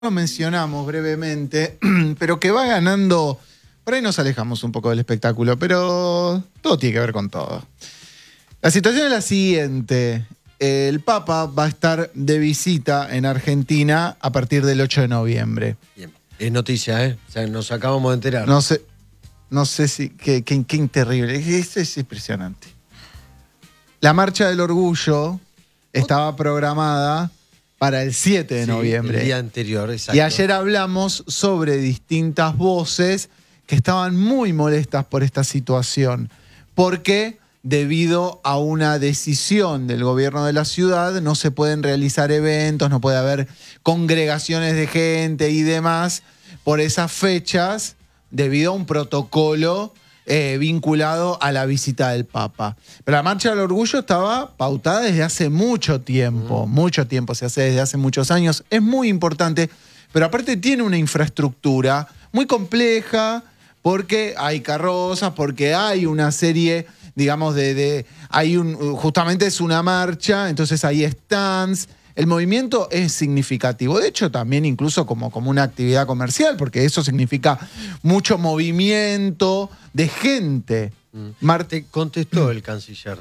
lo mencionamos brevemente, pero que va ganando. Por ahí nos alejamos un poco del espectáculo, pero todo tiene que ver con todo. La situación es la siguiente. El Papa va a estar de visita en Argentina a partir del 8 de noviembre. Bien. Es noticia, ¿eh? O sea, nos acabamos de enterar. No sé si. Qué terrible. Es impresionante. La Marcha del Orgullo estaba programada para el 7 de noviembre. El día anterior, exacto. Y ayer hablamos sobre distintas voces que estaban muy molestas por esta situación. Porque debido a una decisión del gobierno de la ciudad no se pueden realizar eventos, no puede haber congregaciones de gente y demás por esas fechas debido a un protocolo vinculado a la visita del Papa. Pero la Marcha del Orgullo estaba pautada desde hace mucho tiempo, se hace desde hace muchos años. Es muy importante, pero aparte tiene una infraestructura muy compleja porque hay carrozas, porque hay una serie, digamos, justamente es una marcha, entonces hay stands. El movimiento es significativo. De hecho, también incluso como una actividad comercial, porque eso significa mucho movimiento de gente. Te contestó el canciller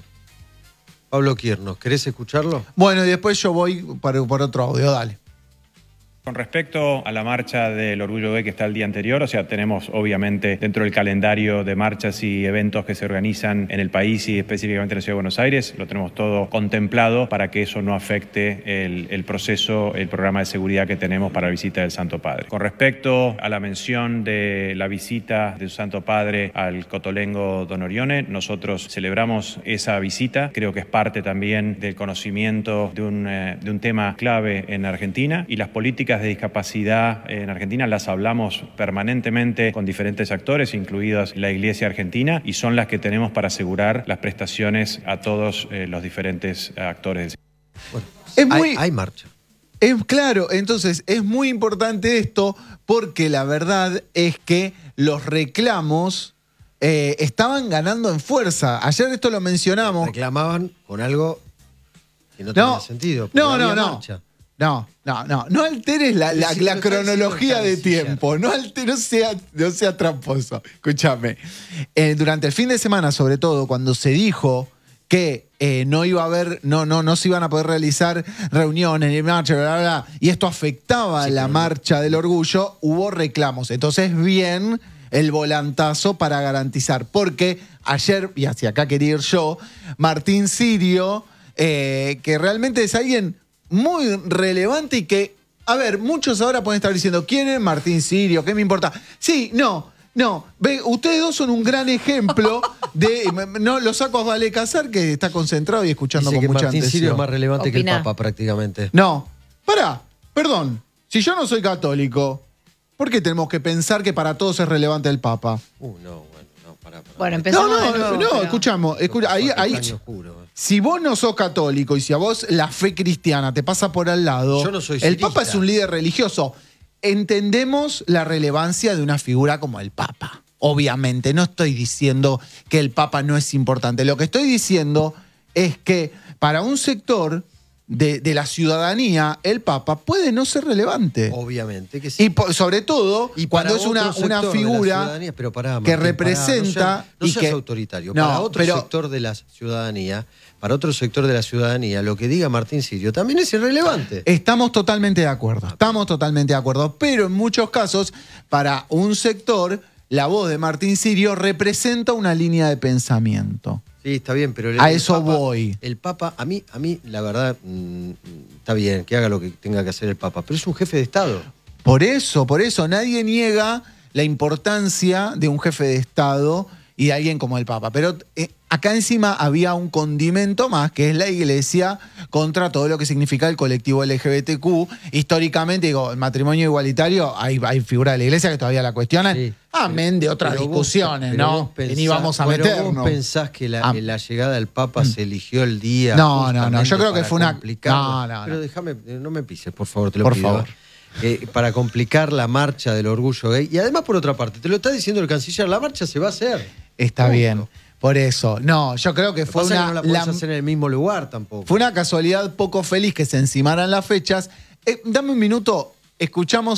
Pablo Quiernos. ¿Querés escucharlo? Bueno, y después yo voy por otro audio, dale. Con respecto a la marcha del Orgullo Gay que está el día anterior, o sea, tenemos obviamente dentro del calendario de marchas y eventos que se organizan en el país y específicamente en la Ciudad de Buenos Aires, lo tenemos todo contemplado para que eso no afecte el proceso, el programa de seguridad que tenemos para la visita del Santo Padre. Con respecto a la mención de la visita del Santo Padre al Cotolengo Don Orione, nosotros celebramos esa visita, creo que es parte también del conocimiento de un tema clave en Argentina, y las políticas de discapacidad en Argentina las hablamos permanentemente con diferentes actores, incluidas la Iglesia Argentina, y son las que tenemos para asegurar las prestaciones a todos los diferentes actores. Bueno, hay marcha. Claro, entonces es muy importante esto porque la verdad es que los reclamos estaban ganando en fuerza. Ayer esto lo mencionamos. Reclamaban con algo que no tenía sentido. No alteres la cronología de tiempo. No sea tramposo. Escúchame. Durante el fin de semana, sobre todo, cuando se dijo que no iba a haber, no se iban a poder realizar reuniones ni marchas, bla, bla, bla, y esto afectaba la Marcha del Orgullo, hubo reclamos. Entonces, bien el volantazo para garantizar. Porque ayer, y hacia acá quería ir yo, Martín Sirio, que realmente es alguien muy relevante y que, a ver, muchos ahora pueden estar diciendo, ¿quién es Martín Sirio? ¿Qué me importa? Sí, no. Ve, ustedes dos son un gran ejemplo de. No, lo saco a Vale Casar, que está concentrado y escuchando con mucha atención. Martín Sirio es más relevante que el Papa, prácticamente. No. Perdón. Si yo no soy católico, ¿por qué tenemos que pensar que para todos es relevante el Papa? Pará. Bueno, empezamos de nuevo. No, escuchamos. Ahí. Si vos no sos católico y si a vos la fe cristiana te pasa por al lado, yo no soy el Papa es un líder religioso. Entendemos la relevancia de una figura como el Papa. Obviamente, no estoy diciendo que el Papa no es importante. Lo que estoy diciendo es que para un sector de la ciudadanía, el Papa puede no ser relevante. Obviamente que sí. Y sobre todo, cuando es una figura que representa... No seas autoritario. Para otro sector de la ciudadanía, lo que diga Martín Sirio también es irrelevante. Estamos totalmente de acuerdo. Pero en muchos casos, para un sector, la voz de Martín Sirio representa una línea de pensamiento. Sí, está bien, pero a eso voy. El Papa, a mí la verdad, está bien que haga lo que tenga que hacer el Papa, pero es un jefe de Estado. Por eso, nadie niega la importancia de un jefe de Estado y de alguien como el Papa. Pero acá encima había un condimento más, que es la Iglesia contra todo lo que significa el colectivo LGBTQ. Históricamente, el matrimonio igualitario, hay figuras de la Iglesia que todavía la cuestionan. Sí. Amén de otras discusiones, ¿no? Que ni vamos a meternos. ¿Vos pensás que la llegada del Papa se eligió el día? No. Yo creo que fue una... No. Pero déjame, no me pises, por favor, te lo pido. Por favor. Para complicar la marcha del orgullo gay. Y además, por otra parte, te lo está diciendo el canciller, la marcha se va a hacer. Está bien. Por eso. No, yo creo que fue una... No la podés hacer en el mismo lugar tampoco. Fue una casualidad poco feliz que se encimaran las fechas. Dame un minuto. escuchamos